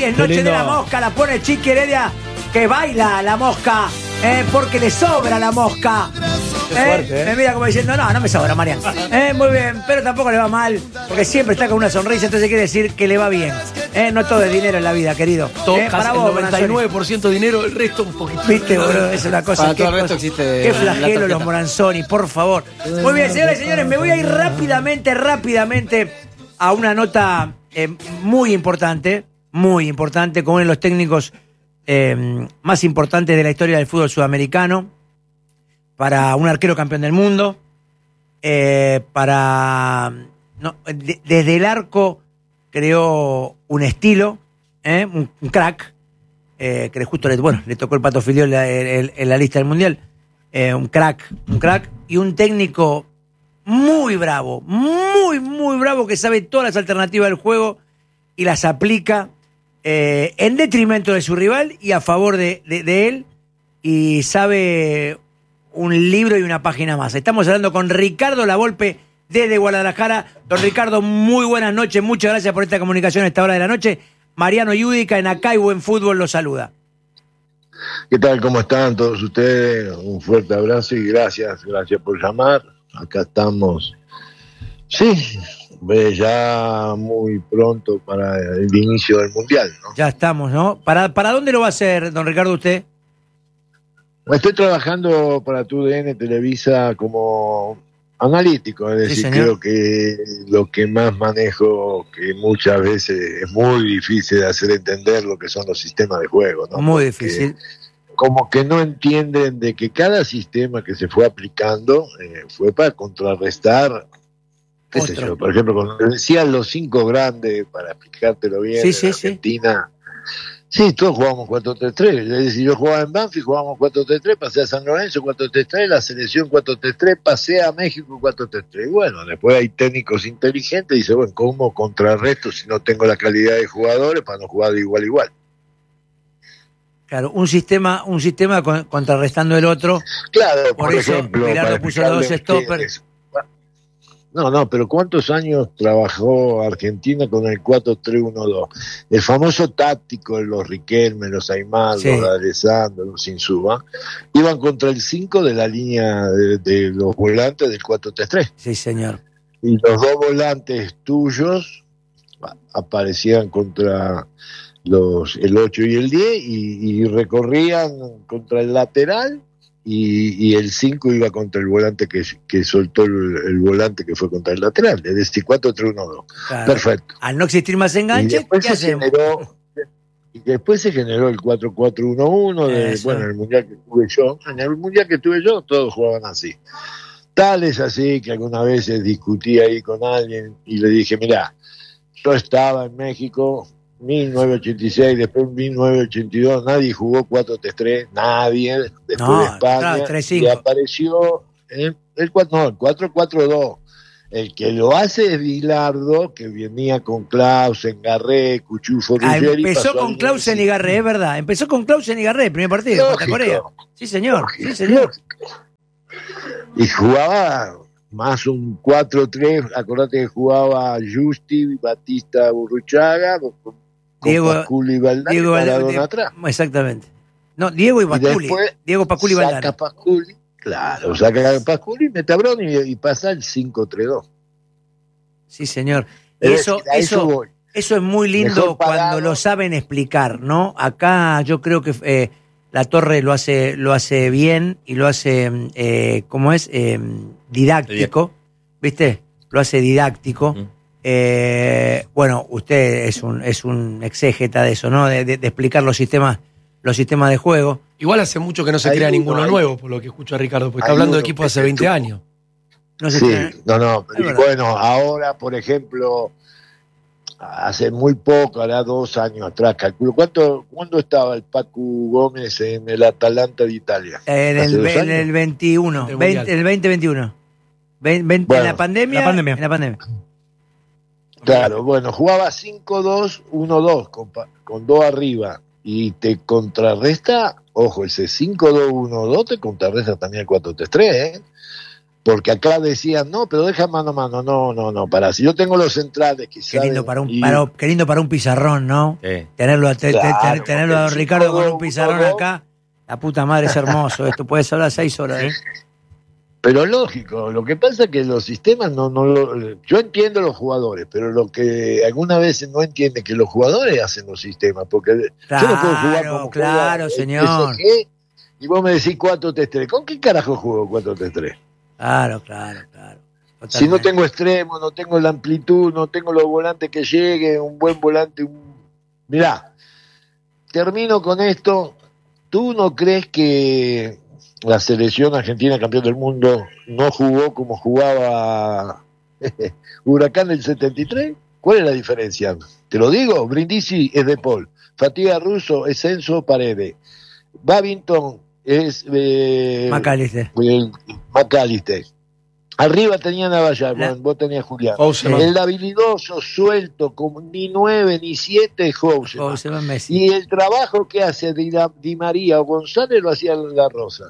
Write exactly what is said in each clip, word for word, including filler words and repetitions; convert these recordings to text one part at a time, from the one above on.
es Noche de la Mosca, la pone Chiqui Heredia, que baila la mosca, eh, porque le sobra la mosca. Eh, fuerte, eh. Me mira como diciendo, no, no me sobra, Mariano. Eh, muy bien, pero tampoco le va mal, porque siempre está con una sonrisa, entonces quiere decir que le va bien. Eh, no todo es dinero en la vida, querido. Todo, eh, para vos, noventa y nueve por ciento dinero, el resto un poquito. Viste, boludo, es una cosa. Para qué, todo el resto cosa, existe qué flagelo los Moranzoni, por favor. Muy bien, señores y señores, me voy a ir rápidamente, rápidamente a una nota eh, muy importante, muy importante, con uno de los técnicos eh, más importantes de la historia del fútbol sudamericano, para un arquero campeón del mundo, eh, para... No, de, desde el arco creó un estilo, eh, un, un crack, eh, que justo le, bueno, le tocó el Pato Filiol en la, en, en la lista del Mundial, eh, un crack, un crack, y un técnico muy bravo, muy, muy bravo, que sabe todas las alternativas del juego y las aplica eh, en detrimento de su rival y a favor de, de, de él, y sabe un libro y una página más. Estamos hablando con Ricardo Lavolpe desde Guadalajara. Don Ricardo, muy buenas noches, muchas gracias por esta comunicación a esta hora de la noche. Mariano Yudica en Acá y Buen Fútbol los saluda. ¿Qué tal? ¿Cómo están todos ustedes? Un fuerte abrazo y gracias, gracias por llamar. Acá estamos, sí, ya muy pronto para el inicio del Mundial, ¿no? Ya estamos, ¿no? ¿Para, para dónde lo va a hacer, don Ricardo, usted? Estoy trabajando para T U D N Televisa como analítico, es decir, sí, creo que lo que más manejo, que muchas veces es muy difícil de hacer entender lo que son los sistemas de juego, ¿no? Muy Porque difícil. Como que no entienden de que cada sistema que se fue aplicando eh, fue para contrarrestar, qué sé yo, por ejemplo, cuando decían los cinco grandes, para explicártelo bien, sí, en sí, Argentina, sí. sí, todos jugábamos cuatro tres tres, es decir, yo jugaba en Banfield, jugábamos cuatro tres tres, pasé a San Lorenzo cuatro tres tres, la selección cuatro tres tres, pasé a México cuatro tres tres, y bueno, después hay técnicos inteligentes y dicen, bueno, ¿cómo contrarresto si no tengo la calidad de jugadores para no jugar de igual a igual? Claro, un sistema, un sistema contrarrestando el otro. Claro, por, por eso ejemplo, Bilardo puso los dos stoppers. No, no, pero ¿cuántos años trabajó Argentina con el cuatro tres uno dos? El famoso táctico de los Riquelme, los Aymar, sí. los Alessandro, los Insúa, iban contra el cinco de la línea de, de los volantes del cuatro tres tres. Sí, señor. Y los dos volantes tuyos aparecían contra los el ocho y el diez y, y recorrían contra el lateral y, y el cinco iba contra el volante que, que soltó el, el volante que fue contra el lateral, es decir, cuatro tres uno dos. Claro. Perfecto. Al no existir más enganche, ¿qué hacemos? Generó, y después se generó el cuatro cuatro uno uno, de, bueno, el mundial que tuve yo. En el mundial que tuve yo, todos jugaban así. Tal es así que algunas veces discutí ahí con alguien y le dije, mirá, yo estaba en México mil novecientos ochenta y seis, después mil novecientos ochenta y dos, nadie jugó cuatro tres tres, nadie, después no, de España, claro, tres cinco. Y apareció el, el, no, el cuatro cuatro dos. El que lo hace es Bilardo, que venía con Clausen, Garré, Cuchufo, ah, Ruggeri. Empezó con Clausen y Garré, es verdad. Empezó con Clausen y Garré, el primer partido contra Corea. Sí, señor. Lógico, sí, señor. Lógico. Y jugaba más un cuatro tres, acordate que jugaba Justi, Batista, Burruchaga, con Diego, Pasculi y Valdano, Diego, Maradona Diego, atrás. Exactamente. No, Diego y Pasculi. Y Diego, Pasculi y Valdano. Saca Pasculi, claro, saca Pasculi, mete a Brón y, y pasa el cinco tres dos. Sí, señor. Y eso, decir, eso, eso, eso es muy lindo cuando lo saben explicar, ¿no? Acá yo creo que eh, La Torre lo hace, lo hace bien y lo hace, eh, ¿cómo es? Eh, didáctico, ¿viste? Lo hace didáctico. Mm. Eh, bueno, usted es un, es un exégeta de eso, ¿no? De, de, de explicar los sistemas, los sistemas de juego. Igual hace mucho que no se hay crea uno, ninguno hay, nuevo, por lo que escucho a Ricardo, porque está hablando de equipos hace veinte años. No se sí, crea... no, no. Y bueno, ahora, por ejemplo, hace muy poco, hará dos años atrás, calculo. ¿Cuánto, ¿Cuándo estaba el Pacu Gómez en el Atalanta de Italia? En el, en el veintiuno, veinte, el veinte veintiuno. veinte, veinte, bueno, en la pandemia. La pandemia. En la pandemia. Claro, bueno, jugaba cinco dos uno dos con, con dos arriba y te contrarresta, ojo, ese cinco dos uno dos te contrarresta también el cuatro tres tres, ¿eh? Porque acá decían, no, pero deja mano a mano. No, no, no, para. Si yo tengo los centrales que Qué lindo para un, y... para, qué lindo para un pizarrón, ¿no? Sí. Tenerlo, te, Claro, te, tenerlo a Ricardo con un pizarrón todo, acá. La puta madre, es hermoso. Esto puedes hablar seis horas, ¿eh? Pero lógico, lo que pasa es que los sistemas no, no lo, yo entiendo los jugadores, pero lo que algunas veces no entienden que los jugadores hacen los sistemas, porque claro, yo no puedo jugar como claro, juega señor. P S G, y vos me decís cuatro tres tres. ¿Con qué carajo juego cuatro tres tres? Claro, claro, claro. Totalmente. Si no tengo extremo, no tengo la amplitud, no tengo los volantes que lleguen, un buen volante, un... Mirá, termino con esto. ¿Tú no crees que la selección argentina campeón del mundo no jugó como jugaba Huracán del setenta y tres? ¿Cuál es la diferencia? Te lo digo, Brindisi es De Paul, Fatiga Russo es Enzo Paredes, Babington es eh, McAllister. el McAllister. Arriba tenían a Vallar, La... vos tenías Julián. Houseman. El habilidoso, suelto, como ni nueve ni siete, Houseman. Houseman, Messi. Y el trabajo que hace Di, Di María o González lo hacía La Rosa.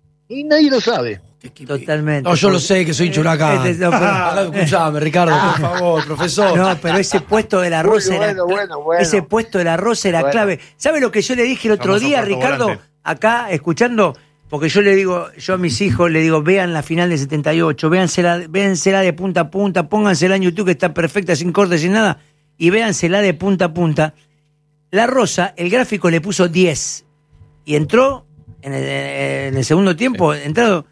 Y nadie lo sabe. Totalmente. No, yo lo sé que soy un churacán. Este, no, pero- Ah, escuchame, Ricardo, por favor, profesor. No, pero ese puesto de la Rosa Bueno, era, bueno, bueno. ese puesto de la Rosa era Bueno. clave. ¿Sabe lo que yo le dije el otro Famoso día, cuarto Ricardo? volante. Acá, escuchando, porque yo le digo, yo a mis hijos le digo, vean la final del setenta y ocho, véansela, véansela de punta a punta, póngansela en YouTube que está perfecta, sin cortes, sin nada, y véansela de punta a punta. La Rosa, el gráfico le puso diez y entró en el, en el segundo tiempo, entrado.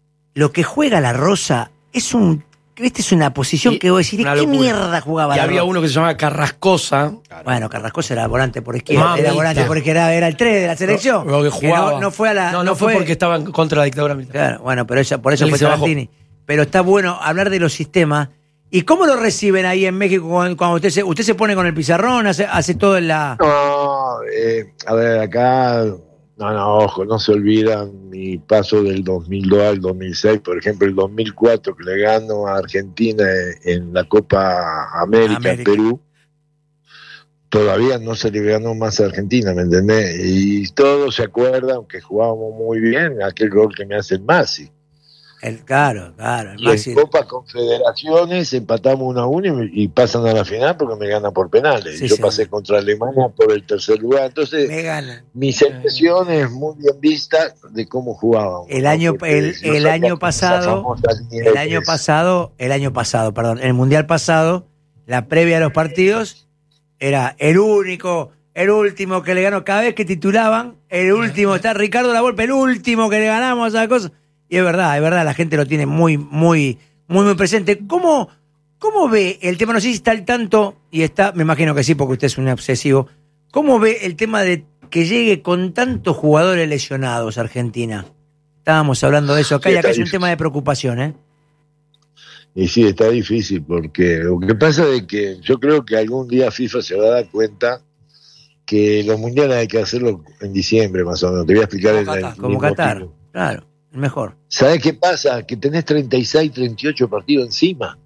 Lo que juega la Rosa es un. Esta es una posición Y que vos decís, ¿de una qué locura. mierda jugaba Y la había Rosa? uno que se llamaba Carrascosa. Bueno, Carrascosa era volante por izquierda, Mamita. era volante por izquierda, era el tres de la selección. Lo que jugaba. no, no fue a la. No, no, fue porque estaba en contra de la dictadura militar. Claro, bueno, pero ella, por eso Él fue se bajó. Tarantini. Pero está bueno hablar de los sistemas. ¿Y cómo lo reciben ahí en México cuando, cuando usted se usted se pone con el pizarrón, hace, hace todo en la. No, eh, a ver, acá, no, no, ojo, no se olvidan mi paso del dos mil dos al dos mil seis, por ejemplo, el dos mil cuatro que le gano a Argentina en la Copa América, América. en Perú, todavía no se le ganó más a Argentina, ¿me entendés? Y todos se acuerdan que jugábamos muy bien, aquel gol que me hace el Masi. El, claro, claro. El Y Maxi. en Copa Confederaciones empatamos uno a uno y, y pasan a la final porque me ganan por penales. Sí, Yo sí. pasé contra Alemania por el tercer lugar. Entonces, Me ganan. mi selección es muy bien vista de cómo jugábamos. El ¿no? año, Porque el, no el salíamos año con pasado, esa famosa línea de el año tres. pasado, el año pasado, perdón, el mundial pasado, la previa a los partidos era el único, el último que le ganó cada vez que titulaban, el último, está Ricardo Lavolpe, el último que le ganamos a esa cosa. Y es verdad, es verdad, la gente lo tiene muy, muy, muy, muy presente. ¿Cómo, cómo ve el tema? No sé si está al tanto, y está, me imagino que sí, porque usted es un obsesivo. ¿Cómo ve el tema de que llegue con tantos jugadores lesionados a Argentina? Estábamos hablando de eso acá Sí, y acá está es un difícil. tema de preocupación, ¿eh? Y sí, está difícil porque lo que pasa es que yo creo que algún día FIFA se va a dar cuenta que los mundiales hay que hacerlo en diciembre más o menos. Te voy a explicar Como el, Qatar, el Como mismo Qatar, motivo. claro, el mejor. ¿Sabés qué pasa? Que tenés treinta y seis, treinta y ocho partidos encima.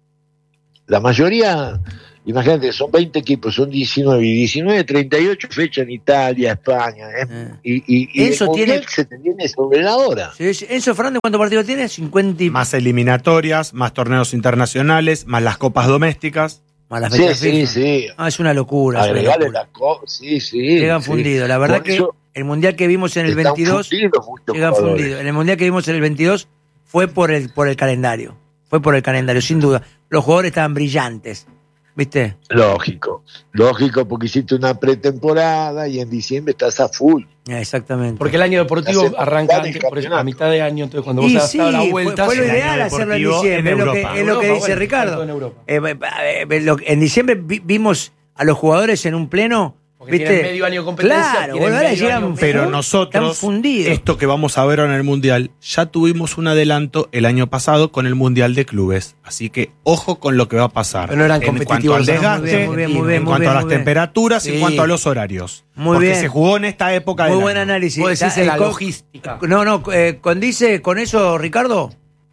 La mayoría, imagínate, son veinte equipos, son diecinueve, y diecinueve, treinta y ocho fechas en Italia, España. ¿eh? Eh. Y, y, y Eso el mundial tiene- se te viene sobre la hora. Sí, sí. Enzo Fernández, ¿cuántos partidos tiene? cincuenta y Más eliminatorias, más torneos internacionales, más las copas domésticas. más las Sí, fechas sí, FIFA. sí. Ah, es una locura. Es una Agregarle locura. la co sí, sí. Llegan sí. fundidos. La verdad Por que eso el mundial que vimos en el están veintidós fundidos muchos llegan jugadores. fundidos. En el mundial que vimos en el veintidós fue por el por el calendario. Fue por el calendario, sin duda. Los jugadores estaban brillantes. ¿Viste? Lógico, lógico, porque hiciste una pretemporada y en diciembre estás a full. Ah, exactamente. Porque el año deportivo Hace arranca mitad del antes, por eso, a campeonato. mitad de año, entonces cuando vos Y has sí, dado la fue, vuelta. fue lo el año ideal hacerlo en deportivo diciembre. en Es lo que, Europa. es lo que Europa, dice bueno, Ricardo. en Europa. Eh, eh, eh, lo- en diciembre vi- vimos a los jugadores en un pleno. Porque ¿viste? tienen medio año de competencia, Claro, tienen bueno, ahora medio llegan año- Pero están nosotros, fundidos. esto que vamos a ver ahora en el Mundial, ya tuvimos un adelanto el año pasado con el Mundial de Clubes. Así que ojo con lo que va a pasar. Pero no eran en cuanto competitivos, al eran muy desgaste, bien, muy bien, muy bien, en muy cuanto bien, a las muy bien. temperaturas, Sí. en cuanto a los horarios. Muy Porque bien. se jugó en esta época Muy del buen año. análisis. Vos decís Está- en la eh, con- logística. No, no, eh, condice con eso, Ricardo.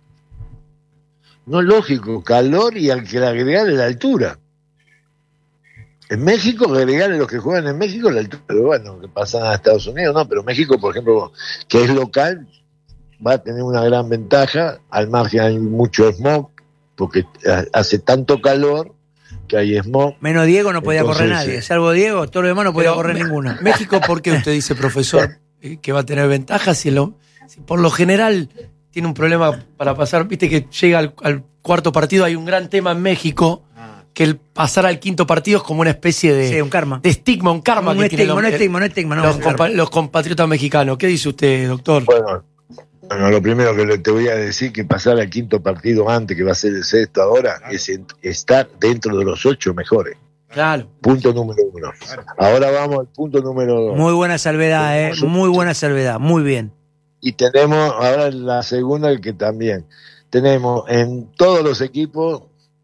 No es lógico, calor y al que le agregarle la altura. En México, agregarle los que juegan en México la altura, pero bueno, que pasan a Estados Unidos, no, pero México, por ejemplo, que es local, va a tener una gran ventaja, al margen hay mucho smog, porque hace tanto calor que hay smog. Menos Diego no podía Entonces, correr nadie, eh, salvo Diego, todo lo demás no podía Pero, correr me- ninguno. México, ¿por qué usted dice, profesor, eh, que va a tener ventajas si, lo, si por lo general tiene un problema para pasar? Viste que llega al, al cuarto partido, hay un gran tema en México, que el pasar al quinto partido es como una especie de, Sí, un karma. de estigma, un karma Un que estigma, tienen un los, estigma, un estigma, no, los un compa- karma. los compatriotas mexicanos. ¿Qué dice usted, doctor? Bueno, bueno, lo primero que le- te voy a decir que pasar al quinto partido antes, que va a ser el sexto ahora, es en- estar dentro de los ocho mejores. Claro. Punto número uno. Ahora vamos al punto número dos. Muy buena salvedad, eh, Hermoso. muy buena salvedad, muy bien. Y tenemos ahora la segunda, el que también. Tenemos en todos los equipos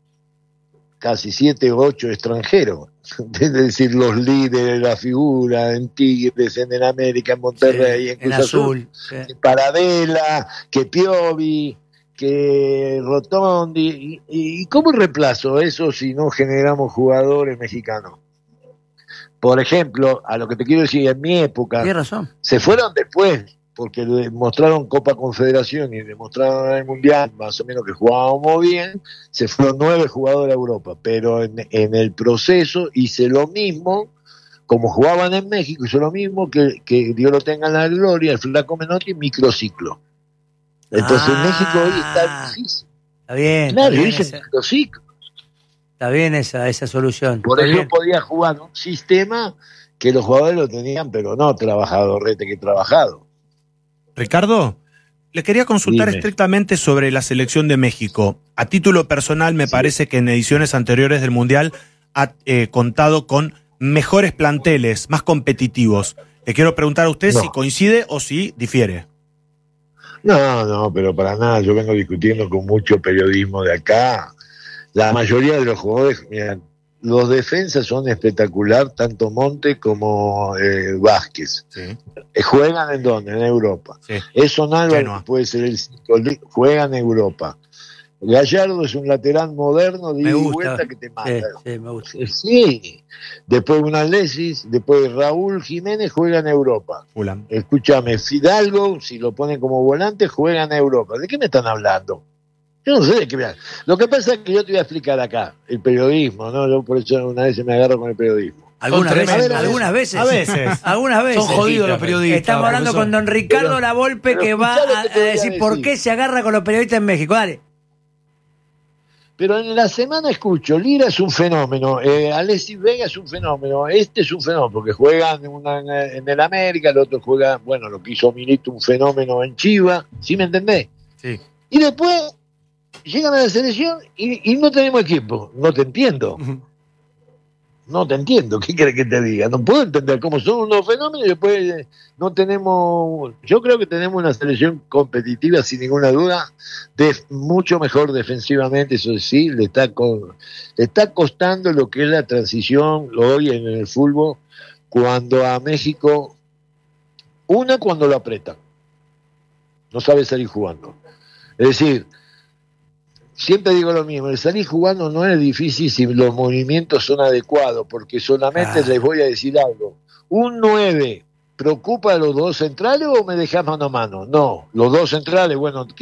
casi siete o ocho extranjeros. Es decir, los líderes, la figura, en Tigres, en el América, en Monterrey, Sí, en Cruz en Azul. azul. sí. Que Paradela, que Piovi, que Rotondi. ¿Y, y cómo reemplazo eso si no generamos jugadores mexicanos? Por ejemplo, a lo que te quiero decir, en mi época, Tienes razón. se fueron después, porque demostraron Copa Confederación y demostraron en el Mundial, más o menos que jugábamos bien, se fueron nueve jugadores a Europa, pero en, en el proceso hice lo mismo, como jugaban en México, hizo lo mismo, que, que Dios lo tenga en la gloria, el Flaco Menotti, microciclo. Entonces Ah, México hoy está difícil. Está bien, está Claro, bien, hice esa, microciclo. está bien esa, esa solución. Por Está eso bien. podía jugar un sistema que los jugadores lo tenían, pero no trabajado, rete que trabajado. Ricardo, le quería consultar Dime. estrictamente sobre la selección de México. A título personal, me Sí. parece que en ediciones anteriores del Mundial ha eh, contado con mejores planteles, más competitivos. Le quiero preguntar a usted No. si coincide o si difiere. No, no, pero para nada. Yo vengo discutiendo con mucho periodismo de acá. La mayoría de los jugadores, mira, los defensas son espectacular, tanto Monte como eh, Vázquez. Sí, Eh, ¿Juegan en dónde? En Europa. sí. Eso Álvarez Genoa. puede ser el cinco, juega en Europa. Gallardo es un lateral moderno de Me ida y gusta. vuelta que te mata. Sí, sí, me gusta. Sí. Después un Alexis, después Raúl Jiménez juega en Europa. Fulham. Escúchame, Fidalgo, si lo ponen como volante, juega en Europa. ¿De qué me están hablando? Yo no sé de qué me hablan. Lo que pasa es que yo te voy a explicar acá, el periodismo, ¿no? Yo por eso una vez me agarro con el periodismo. Algunas veces, tremendos. algunas veces. A veces. Algunas veces. Son jodidos los periodistas. Estamos hablando profesor. con don Ricardo Pero- Lavolpe, pero que va escuchá lo a, que te a voy a decir por decir. qué se agarra con los periodistas en México. Dale. Pero en la semana escucho, Lira es un fenómeno, eh, Alexis Vega es un fenómeno, este es un fenómeno, porque juegan una en, en el América, el otro juega, bueno, lo que hizo Milito, un fenómeno en Chivas, ¿sí me entendés? Sí. Y después llegan a la selección y, y no tenemos equipo, no te entiendo. No te entiendo, ¿qué quieres que te diga? No puedo entender cómo son unos fenómenos y después eh, no tenemos... Yo creo que tenemos una selección competitiva, sin ninguna duda, de mucho mejor defensivamente, eso sí, le está, con, le está costando lo que es la transición hoy en el fútbol, cuando a México, una cuando lo apretan, no sabe salir jugando. Es decir, siempre digo lo mismo, el salir jugando no es difícil si los movimientos son adecuados, porque solamente Ah. les voy a decir algo. Un nueve, ¿preocupa a los dos centrales o me dejas mano a mano? No, los dos centrales, bueno,